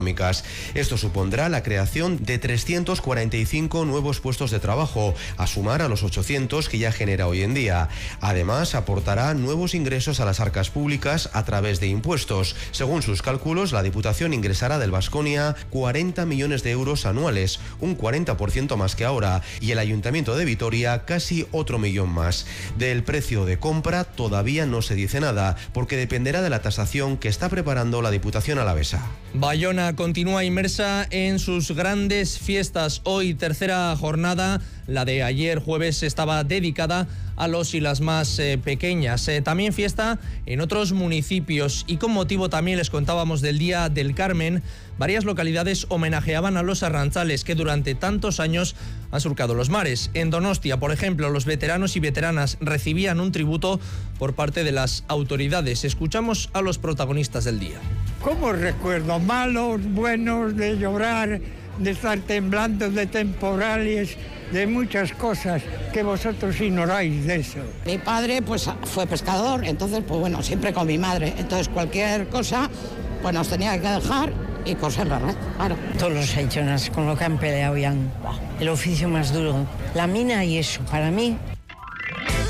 Esto supondrá la creación de 345 nuevos puestos de trabajo, a sumar a los 800 que ya genera hoy en día. Además, aportará nuevos ingresos a las arcas públicas a través de impuestos. Según sus cálculos, la Diputación ingresará del Baskonia 40 millones de euros anuales, un 40% más que ahora, y el Ayuntamiento de Vitoria casi otro millón más. Del precio de compra todavía no se dice nada, porque dependerá de la tasación que está preparando la Diputación alavesa. Bayona continúa inmersa en sus grandes fiestas. Hoy, tercera jornada, la de ayer jueves estaba dedicada a los y las más pequeñas. También fiesta en otros municipios y con motivo también les contábamos del Día del Carmen. Varias localidades homenajeaban a los arrantzales que durante tantos años han surcado los mares. En Donostia, por ejemplo, los veteranos y veteranas recibían un tributo por parte de las autoridades. Escuchamos a los protagonistas del día. ¿Cómo recuerdo? Malos, buenos, de llorar, de estar temblando, de temporales, de muchas cosas que vosotros ignoráis de eso. Mi padre pues fue pescador, entonces pues bueno, siempre con mi madre. Entonces cualquier cosa pues nos tenía que dejar y coserla, ¿no? Claro. Todos los hechonas con lo que han peleado ya. El oficio más duro. La mina y eso, para mí,